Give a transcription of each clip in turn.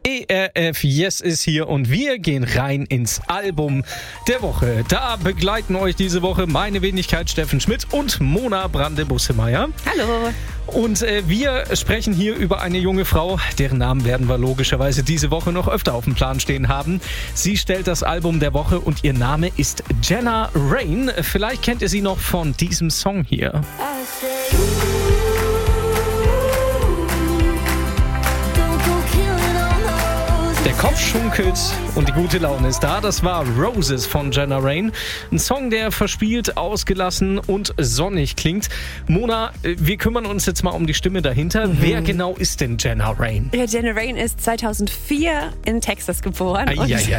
ERF Yes ist hier und wir gehen rein ins Album der Woche. Da begleiten euch diese Woche meine Wenigkeit Steffen Schmidt und Mona Brande-Bussemeier. Hallo. Und wir sprechen hier über eine junge Frau, deren Namen werden wir logischerweise diese Woche noch öfter auf dem Plan stehen haben. Sie stellt das Album der Woche und ihr Name ist Jenna Rain. Vielleicht kennt ihr sie noch von diesem Song hier. Der Kopf schunkelt und die gute Laune ist da. Das war Roses von Jenna Rain. Ein Song, der verspielt, ausgelassen und sonnig klingt. Mona, wir kümmern uns jetzt mal um die Stimme dahinter. Wer genau ist denn Jenna Rain? Ja, Jenna Rain ist 2004 in Texas geboren.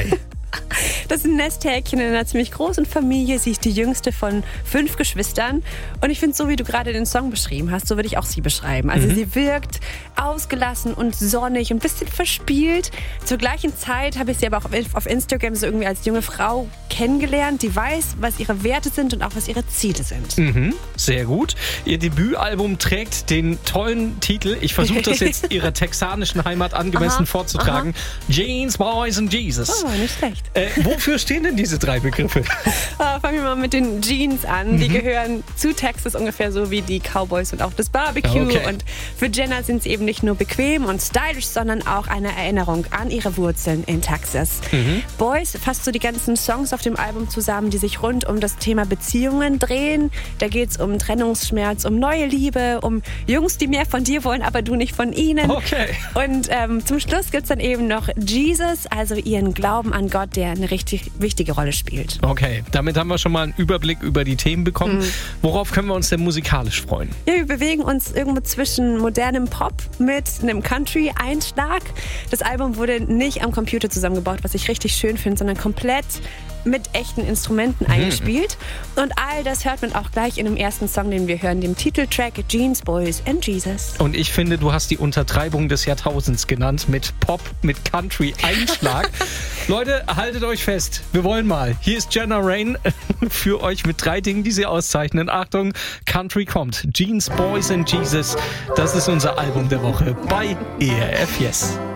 Das ist ein Nesthäkchen in einer ziemlich großen Familie. Sie ist die jüngste von 5 Geschwistern. Und ich finde, so wie du gerade den Song beschrieben hast, so würde ich auch sie beschreiben. Also sie wirkt ausgelassen und sonnig und ein bisschen verspielt. Zur gleichen Zeit habe ich sie aber auch auf Instagram so irgendwie als junge Frau kennengelernt, die weiß, was ihre Werte sind und auch was ihre Ziele sind. Sehr gut. Ihr Debütalbum trägt den tollen Titel, ich versuche das jetzt ihrer texanischen Heimat angemessen vorzutragen, Jeans, Boys and Jesus. Oh, nicht schlecht. Wofür stehen denn diese 3 Begriffe? Fangen wir mal mit den Jeans an. Die gehören zu Texas ungefähr so wie die Cowboys und auch das Barbecue. Okay. Und für Jenna sind sie eben nicht nur bequem und stylisch, sondern auch eine Erinnerung an ihre Wurzeln in Texas. Boys fasst so die ganzen Songs auf dem Album zusammen, die sich rund um das Thema Beziehungen drehen. Da geht es um Trennungsschmerz, um neue Liebe, um Jungs, die mehr von dir wollen, aber du nicht von ihnen. Okay. Und zum Schluss gibt es dann eben noch Jesus, also ihren Glauben an Gott, der eine richtig wichtige Rolle spielt. Okay, damit haben wir schon mal einen Überblick über die Themen bekommen. Worauf können wir uns denn musikalisch freuen? Ja, wir bewegen uns irgendwo zwischen modernem Pop mit einem Country-Einschlag. Das Album wurde nicht am Computer zusammengebaut, was ich richtig schön finde, sondern komplett mit echten Instrumenten eingespielt. Und all das hört man auch gleich in dem ersten Song, den wir hören, dem Titeltrack Jeans, Boys and Jesus. Und ich finde, du hast die Untertreibung des Jahrtausends genannt mit Pop, mit Country-Einschlag. Leute, haltet euch fest. Wir wollen mal. Hier ist Jenna Rain für euch mit 3 Dingen, die sie auszeichnen. Achtung, Country kommt. Jeans, Boys and Jesus. Das ist unser Album der Woche bei ERF Yes.